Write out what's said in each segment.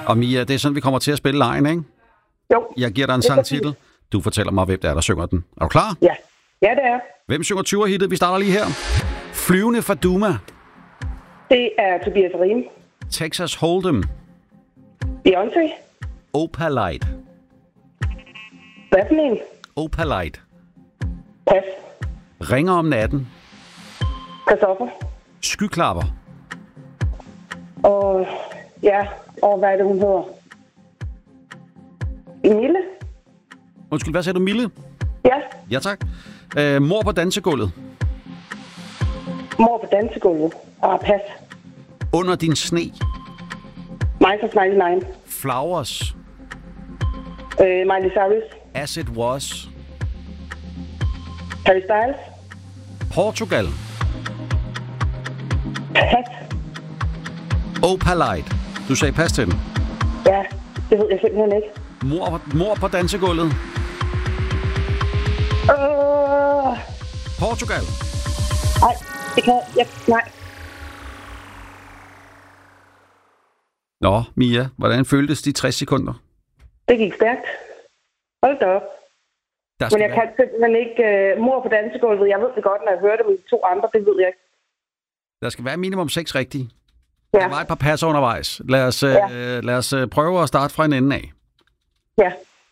Og Mia, det er sådan, vi kommer til at spille lejen, ikke? Jo. Jeg giver dig en sangtitel. Du fortæller mig, hvem det er, der synger den. Er du klar? Ja. Ja, det er. Hvem synger 20'er-hittet? Vi starter lige her. Flyvende fra Duma. Det er Tobias Rahim. Texas Hold'em. Beyoncé. Opalite. Hvad for en? Opalite. Pas. Ringer om natten. Christoffer. Skyklapper. Og ja, og hvad er det, hun hedder? Mille? Undskyld, hvad sagde du, Mille? Ja. Ja, tak. Mor på dansegulvet. Mor på dansegulvet. Og pas. Under din sne. Minus 99. Flowers. Miley Cyrus. As it was. Harry Styles. Portugal. Pas. Opalite. Du sagde pas til den. Ja, det ved jeg simpelthen ikke. Mor på dansegulvet. Portugal. Nej, det kan jeg. Nej. Nå, Mia, hvordan føltes de 60 sekunder? Det gik stærkt. Hold da op. Men jeg kan simpelthen ikke... mor på dansegulvet, jeg ved det godt, når jeg hører det med de to andre, det ved jeg ikke. Der skal være minimum 6 rigtige. Ja. Der var et par passer undervejs. Lad os prøve at starte fra en ende af. Ja.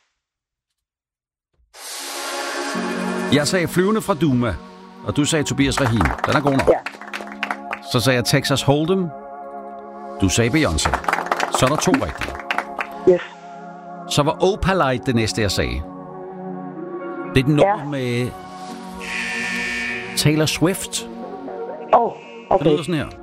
Jeg sagde flyvende fra Duma, og du sagde Tobias Rahim. Den er god nok. Ja. Så sagde jeg Texas Hold'em. Du sagde Beyoncé. Så er der 2 rigtige. Yes. Så var Opalite det næste, jeg sagde. Det er den nummer med Taylor Swift. Okay. Det lyder sådan her.